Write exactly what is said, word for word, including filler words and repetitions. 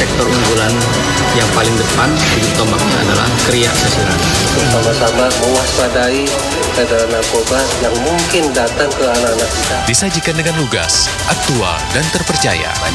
sektor unggulan yang paling depan ujung tombaknya adalah Kriya Sasirangan. Sama-sama mewaspadai peredaran narkoba yang mungkin datang ke anak-anak kita. Disajikan dengan lugas, aktual, dan terpercaya.